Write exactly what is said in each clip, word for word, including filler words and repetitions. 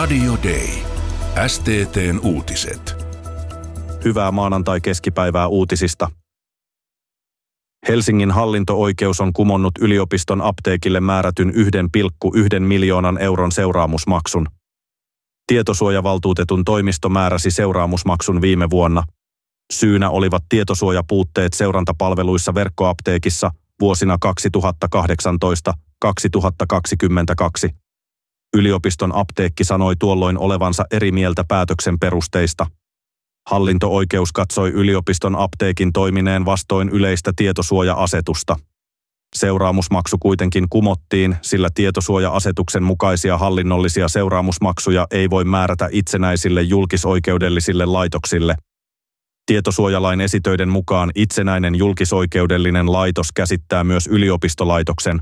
Radio Day. S T T:n uutiset. Hyvää maanantai-keskipäivää uutisista. Helsingin hallinto-oikeus on kumonnut yliopiston apteekille määrätyn yksi pilkku yksi miljoonan euron seuraamusmaksun. Tietosuojavaltuutetun toimisto määräsi seuraamusmaksun viime vuonna. Syynä olivat tietosuojapuutteet seurantapalveluissa verkkoapteekissa vuosina kaksituhattakahdeksantoista kaksituhattakaksikymmentäkaksi. Yliopiston apteekki sanoi tuolloin olevansa eri mieltä päätöksen perusteista. Hallinto-oikeus katsoi yliopiston apteekin toimineen vastoin yleistä tietosuoja-asetusta. Seuraamusmaksu kuitenkin kumottiin, sillä tietosuoja-asetuksen mukaisia hallinnollisia seuraamusmaksuja ei voi määrätä itsenäisille julkisoikeudellisille laitoksille. Tietosuojalain esitöiden mukaan itsenäinen julkisoikeudellinen laitos käsittää myös yliopistolaitoksen.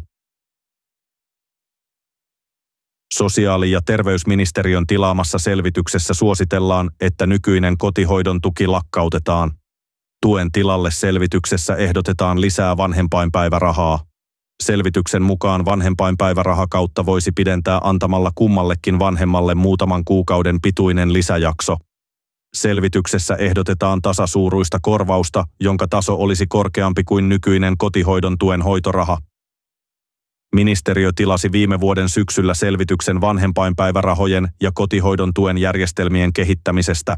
Sosiaali- ja terveysministeriön tilaamassa selvityksessä suositellaan, että nykyinen kotihoidon tuki lakkautetaan. Tuen tilalle selvityksessä ehdotetaan lisää vanhempainpäivärahaa. Selvityksen mukaan vanhempainpäivärahakautta voisi pidentää antamalla kummallekin vanhemmalle muutaman kuukauden pituinen lisäjakso. Selvityksessä ehdotetaan tasasuuruista korvausta, jonka taso olisi korkeampi kuin nykyinen kotihoidon tuen hoitoraha. Ministeriö tilasi viime vuoden syksyllä selvityksen vanhempainpäivärahojen ja kotihoidon tuen järjestelmien kehittämisestä.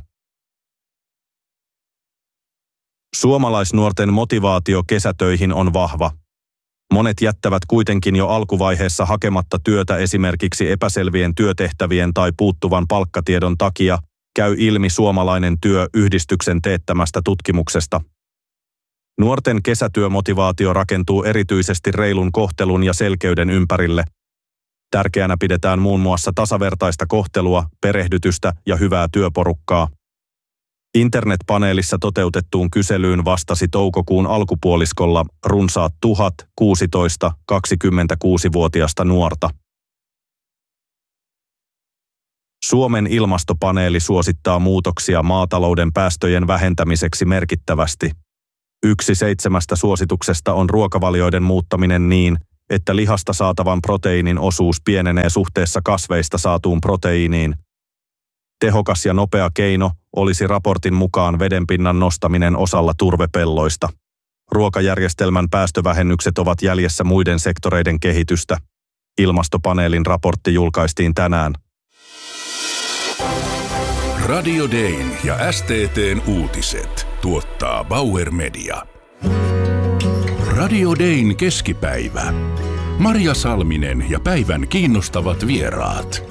Suomalaisnuorten motivaatio kesätöihin on vahva. Monet jättävät kuitenkin jo alkuvaiheessa hakematta työtä esimerkiksi epäselvien työtehtävien tai puuttuvan palkkatiedon takia, käy ilmi Suomalainen työ-yhdistyksen teettämästä tutkimuksesta. Nuorten kesätyömotivaatio rakentuu erityisesti reilun kohtelun ja selkeyden ympärille. Tärkeänä pidetään muun muassa tasavertaista kohtelua, perehdytystä ja hyvää työporukkaa. Internetpaneelissa toteutettuun kyselyyn vastasi toukokuun alkupuoliskolla runsaat tuhat kuusitoista–kaksikymmentäkuusi-vuotiasta nuorta. Suomen ilmastopaneeli suosittaa muutoksia maatalouden päästöjen vähentämiseksi merkittävästi. Yksi seitsemästä suosituksesta on ruokavalioiden muuttaminen niin, että lihasta saatavan proteiinin osuus pienenee suhteessa kasveista saatuun proteiiniin. Tehokas ja nopea keino olisi raportin mukaan vedenpinnan nostaminen osalla turvepelloista. Ruokajärjestelmän päästövähennykset ovat jäljessä muiden sektoreiden kehitystä. Ilmastopaneelin raportti julkaistiin tänään. Radio Dayn ja S T T:n uutiset tuottaa Bauer Media. Radio Dayn keskipäivä. Marja Salminen ja päivän kiinnostavat vieraat.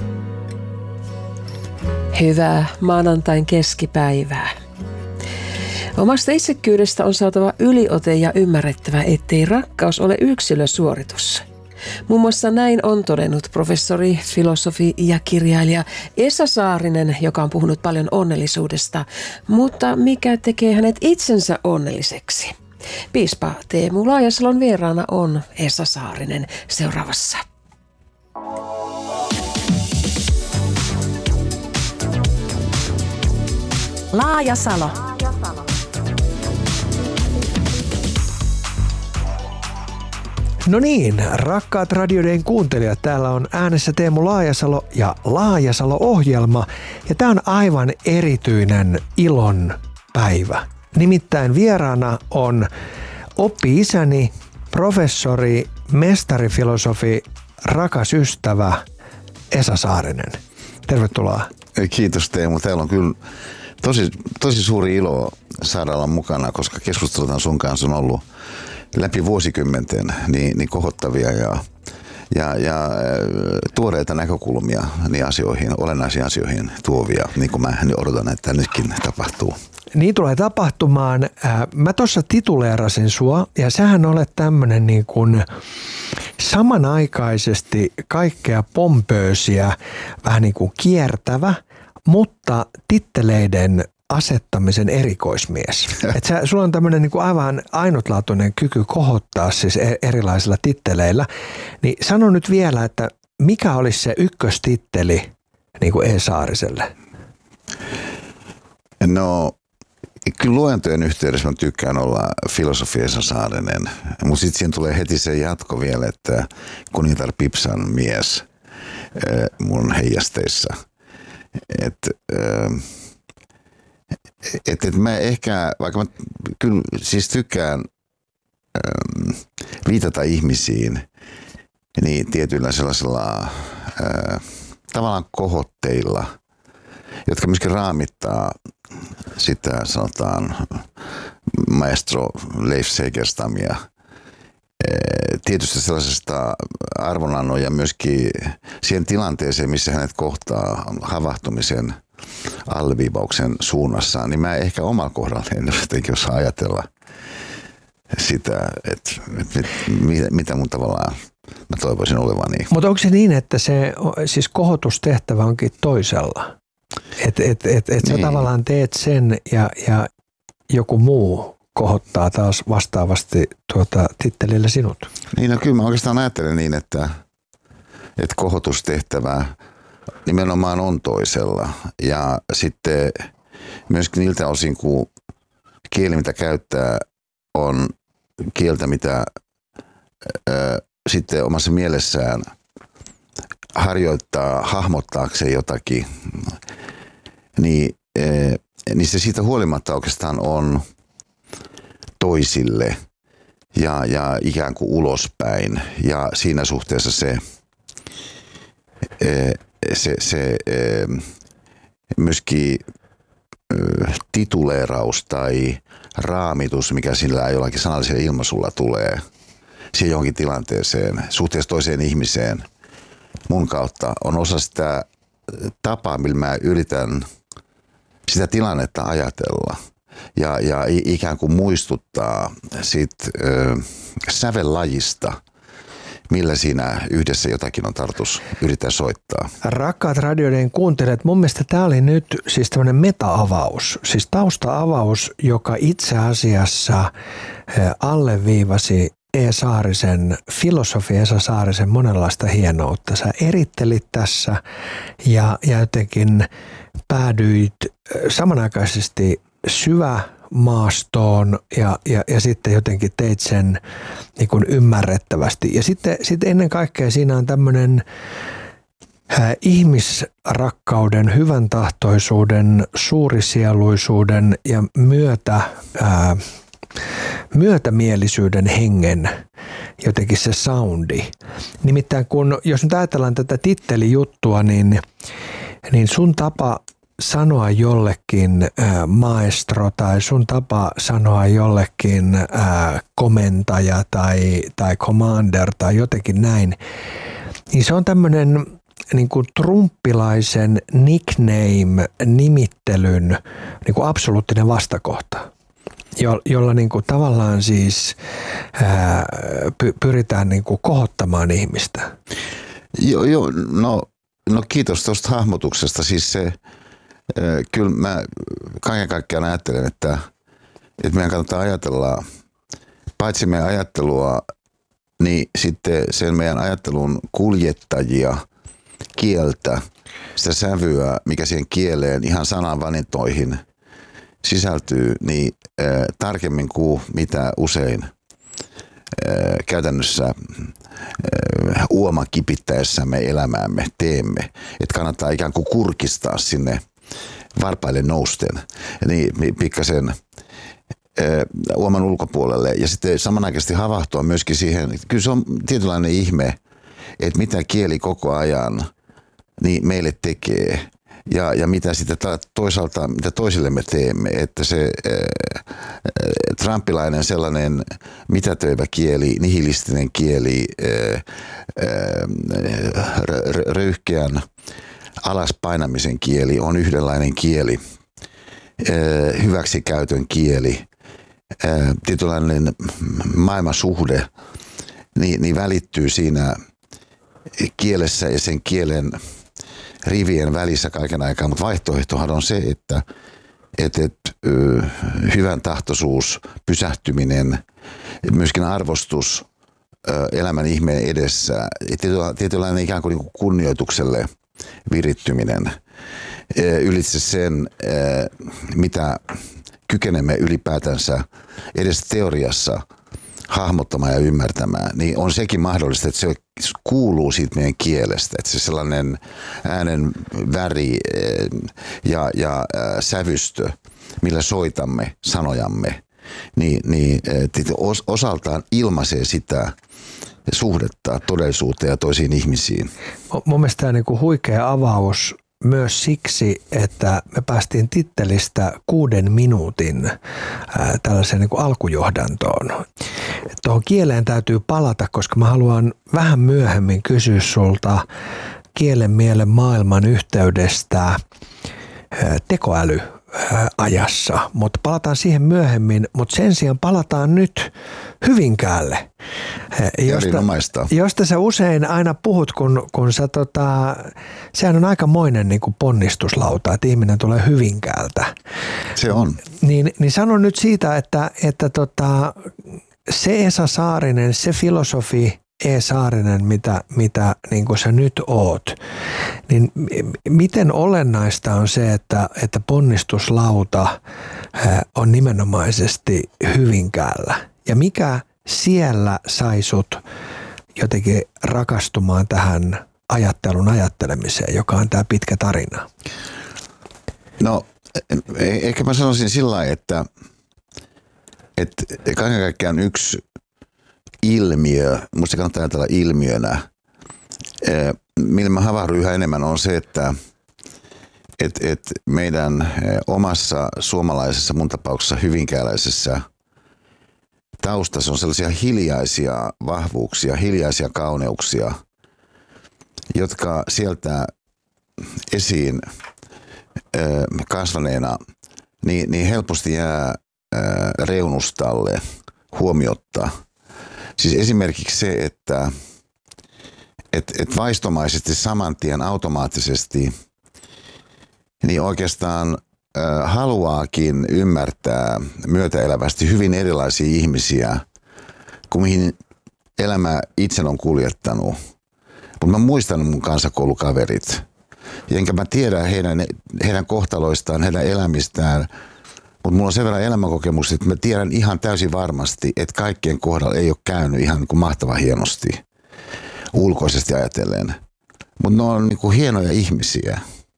Hyvää maanantain keskipäivää. Omasta itsekkyydestä on saatava yliote ja ymmärrettävä, ettei rakkaus ole yksilösuoritus. Muun muassa näin on todennut professori, filosofi ja kirjailija Esa Saarinen, joka on puhunut paljon onnellisuudesta, mutta mikä tekee hänet itsensä onnelliseksi? Piispa Teemu Laajasalon vieraana on Esa Saarinen seuraavassa. Laajasalo. No niin, rakkaat Radio Dayn kuuntelijat, täällä on äänessä Teemu Laajasalo ja Laajasalo-ohjelma. Ja tää on aivan erityinen ilon päivä. Nimittäin vieraana on oppi-isäni, professori, mestarifilosofi, rakas ystävä Esa Saarinen. Tervetuloa. Kiitos Teemu. Täällä on kyllä tosi, tosi suuri ilo saada olla mukana, koska keskustelut sun kanssa on ollut läpi vuosikymmenten niin, niin kohottavia ja, ja, ja tuoreita näkökulmia niin asioihin, olennaisiin asioihin tuovia, niin kuin mä odotan, että nytkin tapahtuu. Niin tulee tapahtumaan. Mä tuossa tituleerasin sua ja sähän olet tämmönen niin kuin samanaikaisesti kaikkea pompöösiä, vähän niin kuin kiertävä, mutta titteleiden asettamisen erikoismies. Et sä, sulla on tämmöinen niin kuin aivan ainutlaatuinen kyky kohottaa siis erilaisilla titteleillä. Niin sano nyt vielä, että mikä olisi se ykköstitteli niin kuin E. Saariselle? No, kyllä luentojen yhteydessä mä tykkään olla filosofi Esa Saarinen, mutta sitten siinä tulee heti se jatko vielä, että kuningatar Pipsan mies mun heijasteissa. että et, et mä ehkä, vaikka mä kyllä siis tykkään ähm, viitata ihmisiin, niin tietyillä sellaisilla äh, tavallaan kohotteilla, jotka myöskin raamittaa sitä, sanotaan, maestro Leif Segerstamia. Tietysti sellaisesta arvonannon ja myöskin siihen tilanteeseen, missä hänet kohtaa havahtumisen alleviivauksen suunnassa, niin mä ehkä omalla kohdalla en jotenkin osaa ajatella sitä, että, että mitä mun tavallaan mä toivoisin olevani. Mutta onko se niin, että se siis kohotustehtävä onkin toisella? Että et, et, et niin. Sä tavallaan teet sen ja, ja joku muu kohottaa taas vastaavasti tuota tittelillä sinut. Niin, no kyllä mä oikeastaan ajattelen niin, että, että kohotustehtävä nimenomaan on toisella. Ja sitten myöskin niiltä osin, kun kieli, mitä käyttää, on kieltä, mitä ää, sitten omassa mielessään harjoittaa hahmottaakseen jotakin, niin, ää, niin se siitä huolimatta oikeastaan on toisille ja, ja ikään kuin ulospäin. Ja siinä suhteessa se, se, se myöskin tituleeraus tai raamitus, mikä sillä jollakin sanallisella ilmaisulla tulee siihen johonkin tilanteeseen, suhteessa toiseen ihmiseen mun kautta, on osa sitä tapaa, millä mä yritän sitä tilannetta ajatella. Ja, ja ikään kuin muistuttaa siitä ö, sävellajista, millä siinä yhdessä jotakin on tarkoitus yrittää soittaa. Rakkaat radioiden kuuntelijat, mun mielestä tämä oli nyt siis tämmöinen meta-avaus, siis tausta-avaus, joka itse asiassa alleviivasi E. Saarisen, filosofi Esa Saarisen monenlaista hienoutta. Sä erittelit tässä ja, ja jotenkin päädyit samanaikaisesti syvä maastoon ja, ja, ja sitten jotenkin teit sen niin kuin ymmärrettävästi. Ja sitten, sitten ennen kaikkea siinä on tämmöinen äh, ihmisrakkauden, hyvän tahtoisuuden, suurisieluisuuden ja myötä, äh, myötämielisyyden hengen jotenkin se soundi. Nimittäin kun, jos nyt ajatellaan tätä tittelijuttua, niin, niin sun tapa sanoa jollekin ää, maestro tai sun tapa sanoa jollekin ää, komentaja tai, tai commander tai jotenkin näin, niin se on tämmöinen niin kuin trumppilaisen nickname-nimittelyn niin kuin absoluuttinen vastakohta, jo, jolla niin kuin tavallaan siis ää, py, pyritään niin kuin kohottamaan ihmistä. Joo, joo no, no kiitos tuosta hahmotuksesta. Siis se kyllä mä kaiken kaikkiaan ajattelen, että, että meidän kannattaa ajatella, paitsi meidän ajattelua, niin sitten sen meidän ajattelun kuljettajia, kieltä, sitä sävyä, mikä siihen kieleen ihan sananvalintoihin sisältyy, niin äh, tarkemmin kuin mitä usein äh, käytännössä äh, uoma kipittäessämme elämäämme teemme. Että kannattaa ikään kuin kurkistaa sinne varpaille nousten, niin pikkasen uoman ulkopuolelle ja sitten samanaikaisesti havahtua myöskin siihen, kyllä se on tietynlainen ihme, että mitä kieli koko ajan niin meille tekee ja, ja mitä sitten toisaalta, mitä toisillemme teemme, että se äh, trumpilainen sellainen mitätöivä kieli, nihilistinen kieli, äh, äh, röyhkeän alas painamisen kieli on yhdenlainen kieli, hyväksikäytön kieli, tietynlainen maailmansuhde, niin, niin välittyy siinä kielessä ja sen kielen rivien välissä kaiken aikaa, mutta vaihtoehtohan on se, että, että, että hyvän tahtoisuus, pysähtyminen, myöskin arvostus elämän ihmeen edessä, tietynlainen ikään kuin kunnioitukselle virittyminen ylitse sen, mitä kykenemme ylipäätänsä edes teoriassa hahmottamaan ja ymmärtämään, niin on sekin mahdollista, että se kuuluu siitä meidän kielestä. Että se sellainen äänen väri ja, ja sävystö, millä soitamme sanojamme, niin, niin osaltaan ilmaisee sitä suhdetta todellisuuteen ja toisiin ihmisiin. Mun mielestä tämä on niin kuin huikea avaus myös siksi, että me päästiin tittelistä kuuden minuutin ää, tällaiseen niin kuin alkujohdantoon. Tuohon kieleen täytyy palata, koska mä haluan vähän myöhemmin kysyä sulta kielen, mielen, maailman yhteydestä ää, tekoäly ajassa, mutta palataan siihen myöhemmin, mutta sen sijaan palataan nyt Hyvinkäälle, josta, josta sä usein aina puhut, kun, kun sä tota, sehän on aikamoinen niin kuin ponnistuslauta, että ihminen tulee Hyvinkäältä. Se on. Niin, niin sano nyt siitä, että, että tota, se Esa Saarinen, se filosofi E. Saarinen, mitä, mitä niin kuin sä nyt oot, niin miten olennaista on se, että, että ponnistuslauta on nimenomaisesti Hyvinkäällä? Ja mikä siellä sai sut jotenkin rakastumaan tähän ajattelun ajattelemiseen, joka on tämä pitkä tarina? No, ehkä mä sanoisin sillä lailla, että, että kaiken kaikkiaan yksi ilmiö, musta kannattaa ajatella ilmiönä, millä mä havahdun yhä enemmän on se, että et, et meidän omassa suomalaisessa, mun tapauksessa hyvinkääläisessä taustassa on sellaisia hiljaisia vahvuuksia, hiljaisia kauneuksia, jotka sieltä esiin kasvaneena niin, niin helposti jää reunustalle huomiotta. Siis esimerkiksi se, että et, et vaistomaisesti saman tien automaattisesti niin oikeastaan äh, haluaakin ymmärtää myötäelävästi hyvin erilaisia ihmisiä kuin mihin elämä itse on kuljettanut. Mutta mä muistan mun kansakoulukaverit, enkä mä tiedä heidän, heidän kohtaloistaan, heidän elämistään. Mutta mulla on sen verran elämänkokemus, että mä tiedän ihan täysin varmasti, että kaikkien kohdalla ei ole käynyt ihan niin kuin mahtavan hienosti ulkoisesti ajatellen. Mutta ne on niin kuin hienoja ihmisiä.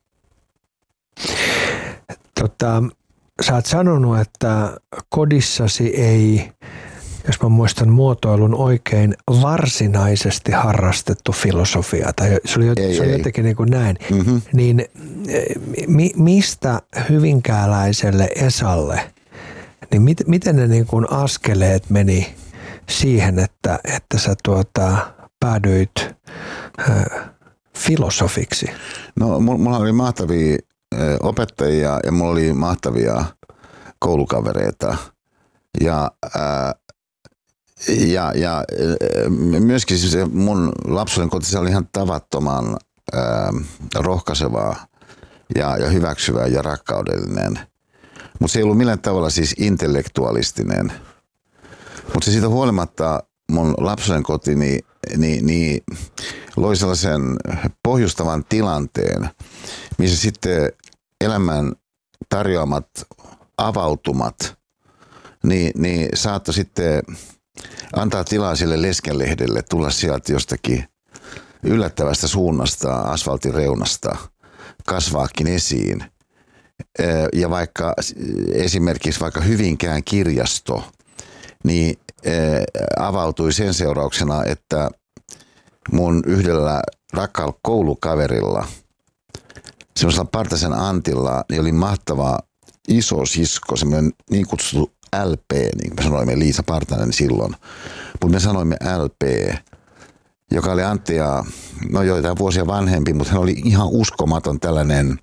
Tota, sä oot sanonut, että kodissasi ei, jos mä muistan muotoilun oikein, varsinaisesti harrastettu filosofiaa. Tai se oli, ei, se oli jotenkin niin kuin näin. Mm-hmm. Niin mi, mistä hyvinkääläiselle Esalle, niin mit, miten ne niin kuin askeleet meni siihen, että, että sä tuota, päädyit äh, filosofiksi? No mulla oli mahtavia opettajia ja mulla oli mahtavia koulukavereita. Ja äh, Ja, ja myöskin siis mun lapsuuden koti oli ihan tavattoman ää, rohkaisevaa ja, ja hyväksyvää ja rakkaudellinen. Mutta se ei ollut millään tavalla siis intellektualistinen. Mutta se siitä huolimatta mun lapsuuden koti niin, niin, niin loi sellaisen pohjustavan tilanteen, missä sitten elämän tarjoamat avautumat niin, niin saattoi sitten antaa tilaa sille leskenlehdelle tulla sieltä jostakin yllättävästä suunnasta, asfaltin reunasta, kasvaakin esiin. Ja vaikka esimerkiksi vaikka Hyvinkään kirjasto, niin avautui sen seurauksena, että mun yhdellä rakkaalla koulukaverilla, semmoisella Partasen Antilla, niin oli mahtava iso sisko, semmoinen niin kutsuttu L P, niin kuin me sanoimme, Liisa Partanen silloin. Mutta me sanoimme L P, joka oli Anttia, no joitain vuosia vanhempi, mutta hän oli ihan uskomaton tällainen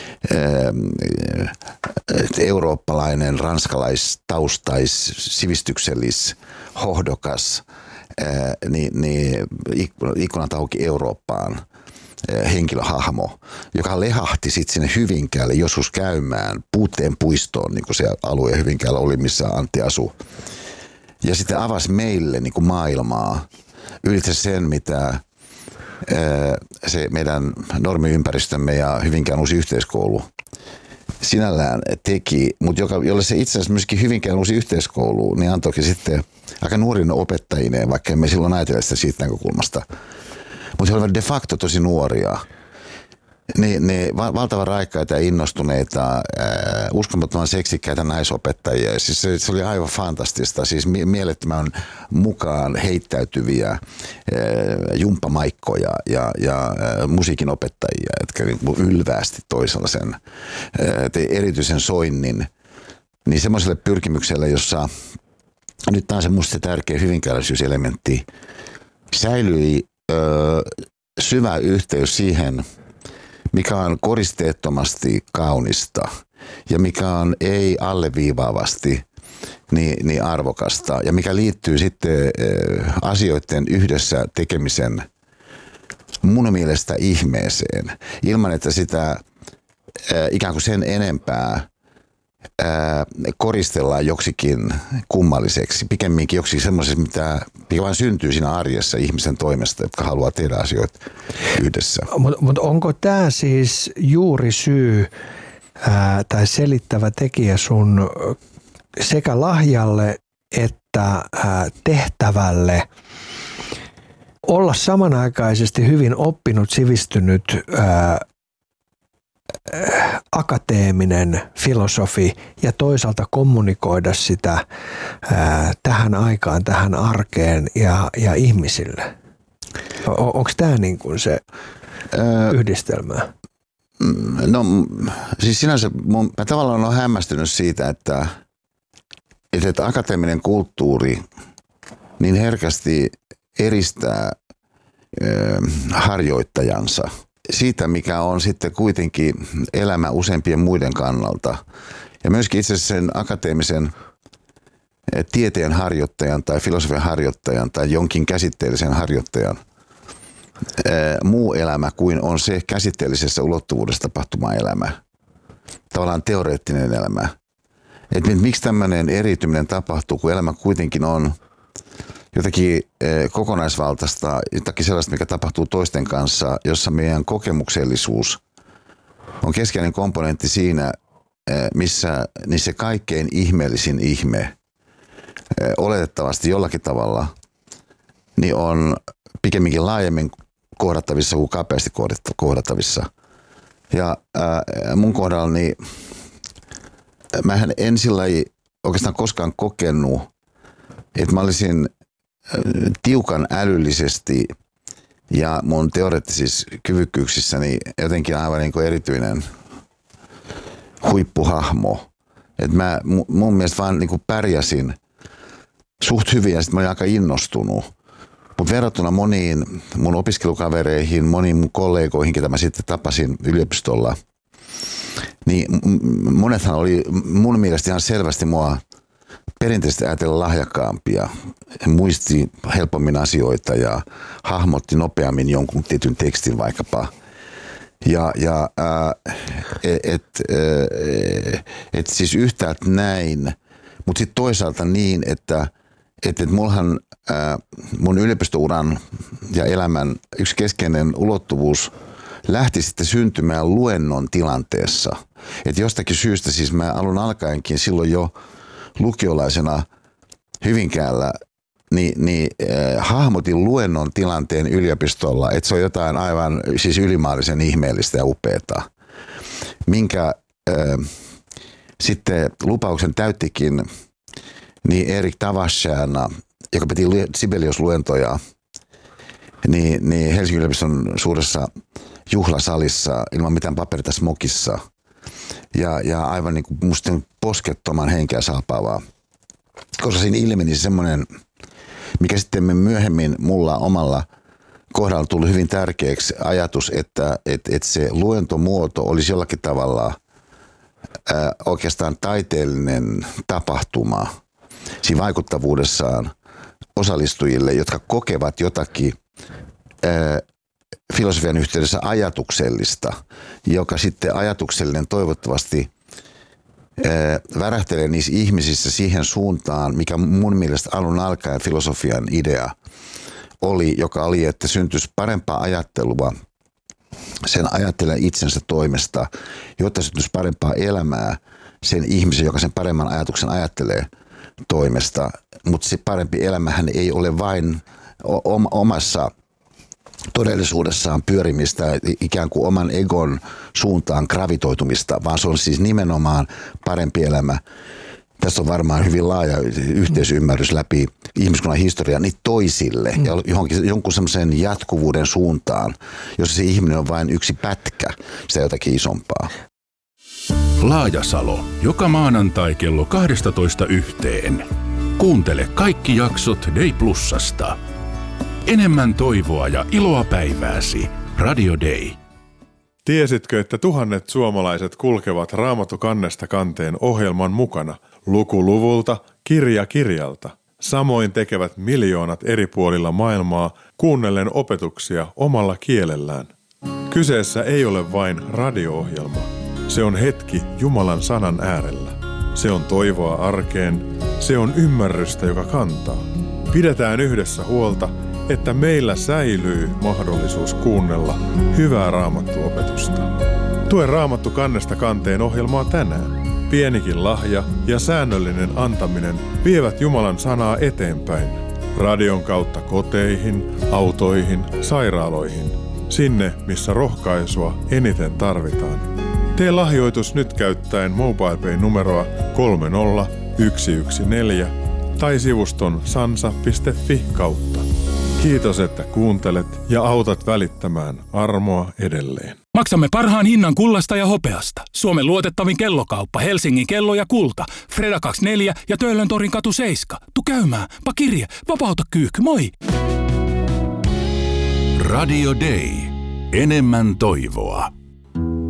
äh, eurooppalainen, ranskalaistaustais, sivistyksellis, hohdokas, äh, niin, niin ikkunat auki Eurooppaan henkilöhahmo, joka lehahti sitten sinne Hyvinkäälle joskus käymään Puutteen puistoon, niin kuin se alue Hyvinkäällä oli, missä Antti asui. Ja sitten avasi meille niin kuin maailmaa ylitse sen, mitä se meidän normiympäristömme ja Hyvinkään uusi yhteiskoulu sinällään teki, mutta joka, jolle se itse asiassa myöskin Hyvinkään uusi yhteiskoulu, niin antoikin sitten aika nuorina opettajineen, vaikka emme silloin ajatella sitä siitä näkökulmasta. Mutta he olivat de facto tosi nuoria. Ne, ne valtavan raikkaita ja innostuneita, äh, uskomattoman seksikkäitä naisopettajia. Siis se, se oli aivan fantastista. Siis mielettömän mukaan heittäytyviä äh, jumppamaikkoja ja, ja äh, musiikinopettajia, jotka ylväästi toisella sen äh, erityisen soinnin. Niin semmoiselle pyrkimykselle, jossa nyt taas se musta se tärkeä hyvinkääläisyyselementti säilyi äh, syvä yhteys siihen, mikä on koristeettomasti kaunista ja mikä on ei alleviivaavasti niin, niin arvokasta ja mikä liittyy sitten äh, asioiden yhdessä tekemisen mun mielestä ihmeeseen ilman, että sitä äh, ikään kuin sen enempää Ää, koristellaan joksikin kummalliseksi, pikemminkin joksikin semmoisessa, mitä mikä vain syntyy siinä arjessa ihmisen toimesta, jotka haluaa tehdä asioita yhdessä. Mutta mut onko tämä siis juuri syy ää, tai selittävä tekijä sun sekä lahjalle että ää, tehtävälle olla samanaikaisesti hyvin oppinut, sivistynyt ää, akateeminen filosofi ja toisaalta kommunikoida sitä ää, tähän aikaan, tähän arkeen ja, ja ihmisille? O, onko tämä niin kuin se öö, yhdistelmä? No siis sinänsä mun, mä tavallaan olen hämmästynyt siitä, että, että akateeminen kulttuuri niin herkästi eristää öö, harjoittajansa siitä, mikä on sitten kuitenkin elämä useimpien muiden kannalta. Ja myöskin itse asiassa sen akateemisen tieteen harjoittajan tai filosofian harjoittajan tai jonkin käsitteellisen harjoittajan muu elämä kuin on se käsitteellisessä ulottuvuudessa tapahtuma elämä. Tavallaan teoreettinen elämä. Että miksi tämmöinen eriytyminen tapahtuu, kun elämä kuitenkin on jotakin kokonaisvaltaista, jotakin sellaista, mikä tapahtuu toisten kanssa, jossa meidän kokemuksellisuus on keskeinen komponentti siinä, missä niin se kaikkein ihmeellisin ihme oletettavasti jollakin tavalla niin on pikemminkin laajemmin kohdattavissa kuin kapeasti kohdattavissa. Ja ää, mun kohdalla niin mähän en sillä oikeastaan koskaan kokenut, että mä olisin tiukan älyllisesti ja mun teoreettisissa kyvykkyyksissäni jotenkin aivan niin kuin erityinen huippuhahmo. Et mä mun mielestä vaan niin kuin pärjäsin suht hyvin ja sitten mä olin aika innostunut. Mutta verrattuna moniin mun opiskelukavereihin, moniin mun kollegoihin, ketä mä sitten tapasin yliopistolla, niin monethan oli mun mielestä ihan selvästi mua perinteisesti ajatella lahjakkaampia, muisti helpommin asioita ja hahmotti nopeammin jonkun tietyn tekstin vaikkapa. Ja, ja äh, että äh, et siis yhtäältä näin, mutta sitten toisaalta niin, että et, et mullahan äh, mun yliopistouran ja elämän yksi keskeinen ulottuvuus lähti sitten syntymään luennon tilanteessa. Että jostakin syystä siis mä alun alkaenkin silloin jo lukiolaisena Hyvinkäällä niin, niin äh, hahmotin luennon tilanteen yliopistolla, että se on jotain aivan siis ylimaallisen ihmeellistä ja upeata, minkä äh, sitten lupauksen täyttikin niin Erik Tavasjana, joka piti Sibelius-luentoja niin, niin Helsingin yliopiston suuressa juhlasalissa ilman mitään paperita smokissa. Ja, ja aivan niin kuin musta poskettoman henkeä salpaavaa. Koska siinä ilmeni semmoinen, mikä sitten myöhemmin mulla omalla kohdalla tuli hyvin tärkeäksi ajatus, että et, et se luentomuoto olisi jollakin tavalla ää, oikeastaan taiteellinen tapahtuma siinä vaikuttavuudessaan osallistujille, jotka kokevat jotakin ää, filosofian yhteydessä ajatuksellista, joka sitten ajatuksellinen toivottavasti ää, värähtelee niissä ihmisissä siihen suuntaan, mikä mun mielestä alun alkaen filosofian idea oli, joka oli, että syntyisi parempaa ajattelua sen ajattelevan itsensä toimesta, jotta syntyisi parempaa elämää sen ihmisen, joka sen paremman ajatuksen ajattelee toimesta. Mutta se parempi elämähän ei ole vain omassa todellisuudessaan pyörimistä, ikään kuin oman egon suuntaan gravitoitumista, vaan se on siis nimenomaan parempi elämä. Tässä on varmaan hyvin laaja yhteisymmärrys läpi ihmiskunnan historiaa niin toisille mm. ja johonkin, jonkun semmoisen jatkuvuuden suuntaan, jossa se ihminen on vain yksi pätkä sitä jotakin isompaa. Laajasalo, joka maanantai kello kaksitoista yhteen. Kuuntele kaikki jaksot Day Plusasta. Enemmän toivoa ja iloa päivääsi. Radio Day. Tiesitkö, että tuhannet suomalaiset kulkevat Raamattu kannesta kanteen ohjelman mukana luku luvulta, kirja kirjalta? Samoin tekevät miljoonat eri puolilla maailmaa kuunnellen opetuksia omalla kielellään. Kyseessä ei ole vain radio-ohjelma. Se on hetki Jumalan sanan äärellä. Se on toivoa arkeen. Se on ymmärrystä, joka kantaa. Pidetään yhdessä huolta, että meillä säilyy mahdollisuus kuunnella hyvää Raamattu-opetusta. Tue Raamattu kannesta kanteen ohjelmaa tänään. Pienikin lahja ja säännöllinen antaminen vievät Jumalan sanaa eteenpäin. Radion kautta koteihin, autoihin, sairaaloihin. Sinne, missä rohkaisua eniten tarvitaan. Tee lahjoitus nyt käyttäen MobilePay-numeroa kolme nolla yksi yksi neljä tai sivuston sansa piste fi kautta. Kiitos, että kuuntelet ja autat välittämään armoa edelleen. Maksamme parhaan hinnan kullasta ja hopeasta. Suomen luotettavin kellokauppa, Helsingin kello ja kulta. Freda kaksikymmentäneljä ja Töölöntorin katu seitsemän. Tu käymään, pa kirje, vapauta kyyhky, moi! Radio Day. Enemmän toivoa.